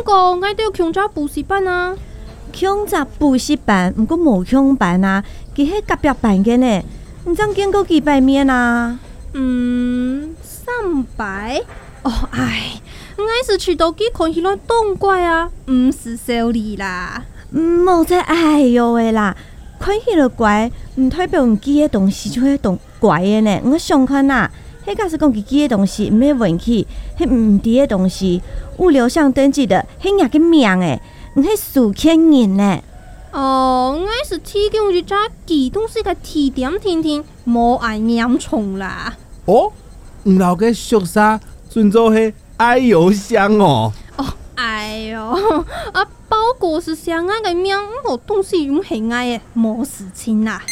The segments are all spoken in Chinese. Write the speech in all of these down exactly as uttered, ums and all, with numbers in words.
过我都有强查补习班啊。 强查补习班，毋过无强班啊，佮迄隔壁班嘅呢，毋知见过几百面啊？ 嗯，三百。哦，哎，我是去到去看迄个动怪啊，毋是小李啦。 嗯，无再哎哟喂啦，看迄个怪，毋代表毋记诶东西就会动怪诶呢。我相看呐，迄假是讲记记诶东西，毋免问起，迄毋伫诶东西，物流上登记的，迄也个命诶，毋迄数千人呢。 哦，我是提供一只机动式嘅提点听听，无爱严重啦。 哦，毋老嘅俗啥，准做迄爱邮箱哦。 哦，哎哟，啊，包裹是相爱嘅命，我东西用喜爱嘅，无事情啦。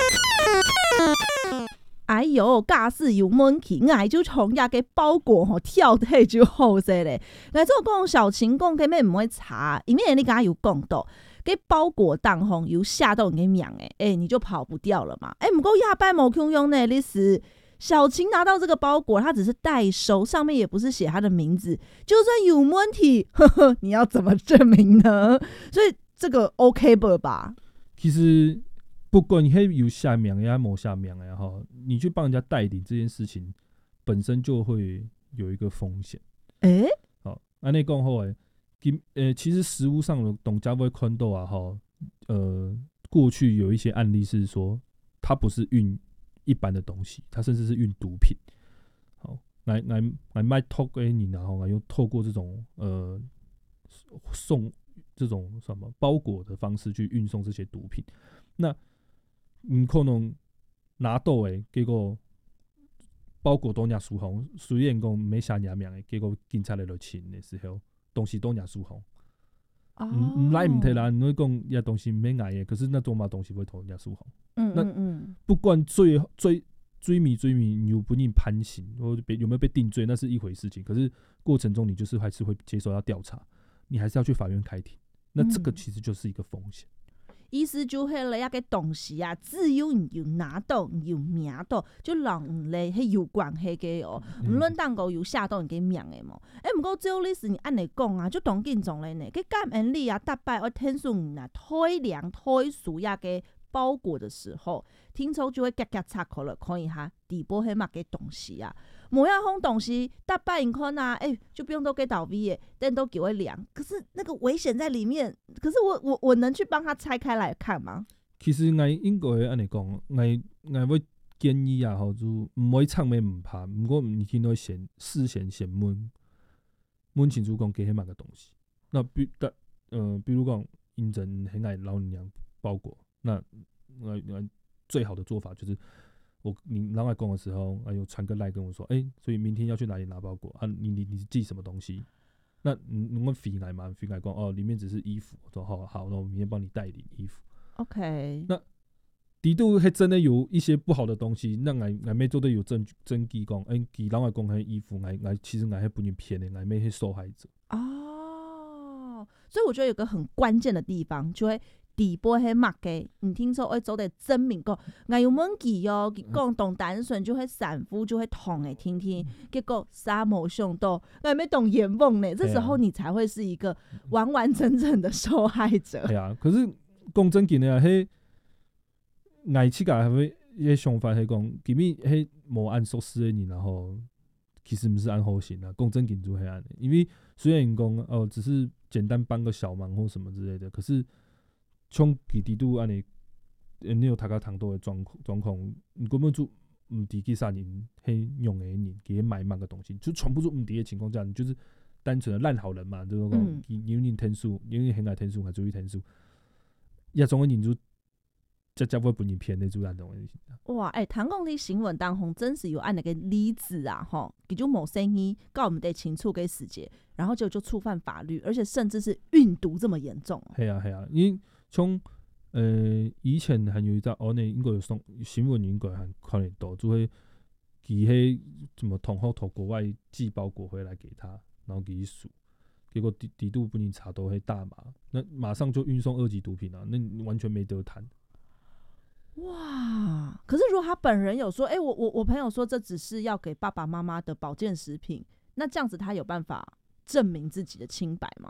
哎哟，假使有问题，我就从遐个包裹吼跳起就好势咧。我做讲小情讲根本唔会查，因为你刚刚有讲到，给包裹当红有吓到人嘅命诶，哎、欸，你就跑不掉了嘛。哎、欸，不过亚班某 Q 用呢，历史小晴拿到这个包裹，他只是代收，上面也不是写他的名字，就算有问题，呵呵，你要怎么证明呢？所以这个 OK 不吧？ 其实。不管你有下名呀，没下名呀，哈，你去帮人家代理这件事情，本身就会有一个风险。 哎、欸， 好，按你讲好诶，呃，其实实务上的董家威宽豆啊，哈，呃，过去有一些案例是说，他不是运一般的东西，他甚至是运毒品。好，来来来卖透给你，然后来用透过这种呃送这种什么包裹的方式去运送这些毒品，那。唔可能拿到诶，结果包裹都拿输红，虽然讲没写名名诶，结果警察来就请的时候，东西都拿输红。唔唔来唔提啦，你会讲呀东西没挨诶，可是那多嘛东西会投人家输红。 嗯嗯嗯， 不管追追追迷追迷有不定判刑，或者有没有被定罪，那是一回事情。可是过程中你就是还是会接受到调查，你还是要去法院开庭。那这个其实就是一个风险。 意思就迄个一个东西啊，只有你有拿到有名到，就人类迄有关系嘅哦，毋论当个有下到人嘅命嘅嘛。诶、欸，毋过最后历史你按你讲啊，就当紧种咧呢，佢感恩你啊，大摆我天数啊，推量推数呀嘅包裹的时候，听抽就会夹夹插口了，看一下底部迄乜嘅东西啊。某样红东西，大半银看啊，哎、欸，就不用都给倒 V 耶，但都给我量。可是那个危险在里面，可是我我我能去帮他拆开来看吗？ 其实我应该会安尼讲，我我会建议啊，吼，就唔可以藏咩唔怕，不过你听到先事先先问问清楚讲给迄乜个东西。那比呃，比如讲，因真很爱老娘包裹，那我我最好的做法就是。我你让外公的时候，哎有传个赖跟我说，哎、欸，所以明天要去哪里拿包裹啊？你你你寄什么东西？那你能够飞来吗？飞来讲哦，里面只是衣服。我说好好，那我明天帮你代理衣服。 OK。 那底度还真的有一些不好的东西，那俺俺妹做的有证据证据讲，哎、欸，给让外公的衣服，俺俺其实俺还不能骗的，俺妹是受害者。 哦，所以我觉得有个很关键的地方，就会。底部迄物嘅，你听说会走得证明讲，我有问题哦，讲动胆损就会散肤就会痛诶，听听，结果沙某上到，我没懂眼梦呢，这时候你才会是一个完完整整的受害者。 系啊，可是讲真紧的啊，迄爱去甲迄迄想法係講，其實迄無按措施的人，然後其實唔是按好心啊，講真緊就係安，因為雖然講哦、呃，只是簡單幫個小忙或什麼之類的，可是。像佢哋都安尼，你有睇到太多嘅狀狀況，你根本就唔知其他人係用嘅人，佢買乜嘅東西，就全部都唔知嘅情況下，你就是單純嘅爛好人嘛，就是講有人天數，有人很愛天數，還注意天數，一種嘅人就只只會俾人騙的，就那種嘅。 哇，哎、欸，唐講啲新聞當中真是有按那個例子啊，吼，佢就冇聲音告我們的清楚給死結，然後就就觸犯法律，而且甚至是運毒這麼嚴重。 係啊係啊，因為從呃以前還有一隻我哋應該有送新聞應該還看得到，就會佢係怎麼同學從國外寄包裹回來給他，然後給佢數，結果底底度不能查到係大麻，那馬上就運送二級毒品啊，那完全沒得談。 哇！可是如果他本人有說，哎、欸，我我我朋友說這只是要給爸爸媽媽的保健食品，那這樣子他有辦法證明自己的清白嗎？